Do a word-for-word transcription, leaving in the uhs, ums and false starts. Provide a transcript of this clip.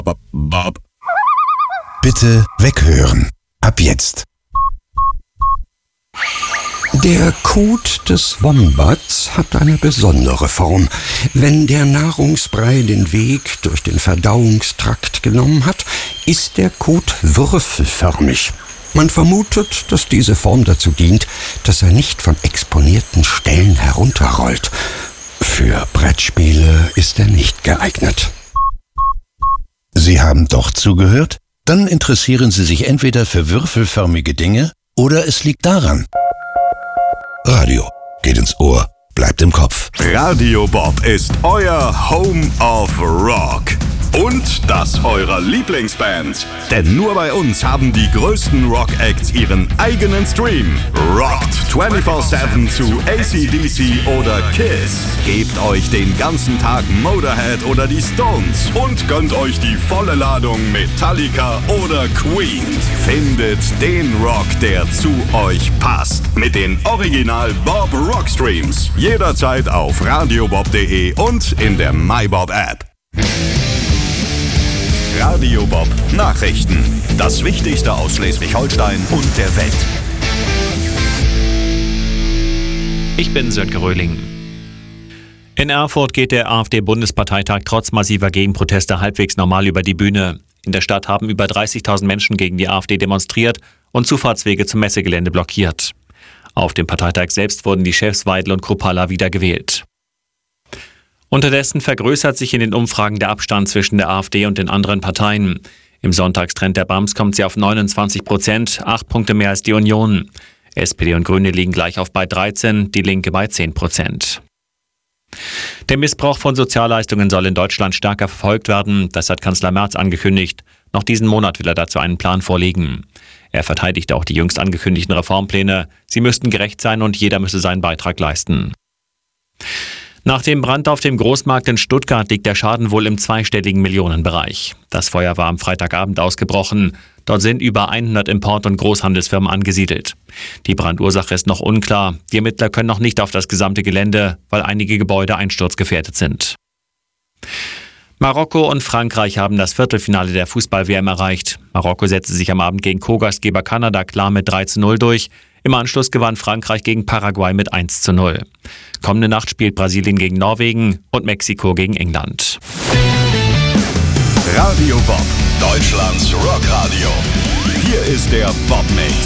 Bob, Bob. Bitte weghören. Ab jetzt. Der Kot des Wombats hat eine besondere Form. Wenn der Nahrungsbrei den Weg durch den Verdauungstrakt genommen hat, ist der Kot würfelförmig. Man vermutet, dass diese Form dazu dient, dass er nicht von exponierten Stellen herunterrollt. Für Brettspiele ist er nicht geeignet. Sie haben doch zugehört? Dann interessieren Sie sich entweder für würfelförmige Dinge oder es liegt daran. Radio geht ins Ohr, bleibt im Kopf. Radio Bob ist euer Home of Rock. Und das eurer Lieblingsbands. Denn nur bei uns haben die größten Rock-Acts ihren eigenen Stream. Rockt vierundzwanzig sieben zu A C D C oder Kiss. Gebt euch den ganzen Tag Motorhead oder die Stones. Und gönnt euch die volle Ladung Metallica oder Queen. Findet den Rock, der zu euch passt. Mit den Original Bob Rock Streams. Jederzeit auf radiobob punkt de und in der MyBob App. Radio Bob Nachrichten. Das Wichtigste aus Schleswig-Holstein und der Welt. Ich bin Sönke Röhling. In Erfurt geht der AfD-Bundesparteitag trotz massiver Gegenproteste halbwegs normal über die Bühne. In der Stadt haben über dreißigtausend Menschen gegen die AfD demonstriert und Zufahrtswege zum Messegelände blockiert. Auf dem Parteitag selbst wurden die Chefs Weidel und Kruppalla wieder gewählt. Unterdessen vergrößert sich in den Umfragen der Abstand zwischen der AfD und den anderen Parteien. Im Sonntagstrend der B A M S kommt sie auf neunundzwanzig Prozent, acht Punkte mehr als die Union. S P D und Grüne liegen gleich auf bei dreizehn, die Linke bei zehn Prozent. Der Missbrauch von Sozialleistungen soll in Deutschland stärker verfolgt werden, das hat Kanzler Merz angekündigt. Noch diesen Monat will er dazu einen Plan vorlegen. Er verteidigt auch die jüngst angekündigten Reformpläne. Sie müssten gerecht sein und jeder müsse seinen Beitrag leisten. Nach dem Brand auf dem Großmarkt in Stuttgart liegt der Schaden wohl im zweistelligen Millionenbereich. Das Feuer war am Freitagabend ausgebrochen. Dort sind über hundert Import- und Großhandelsfirmen angesiedelt. Die Brandursache ist noch unklar. Die Ermittler können noch nicht auf das gesamte Gelände, weil einige Gebäude einsturzgefährdet sind. Marokko und Frankreich haben das Viertelfinale der Fußball-W M erreicht. Marokko setzte sich am Abend gegen Co-Gastgeber Kanada klar mit drei zu null durch. Im Anschluss gewann Frankreich gegen Paraguay mit eins zu null. Kommende Nacht spielt Brasilien gegen Norwegen und Mexiko gegen England. Radio Bob, Deutschlands Rockradio. Hier ist der Bob Mix.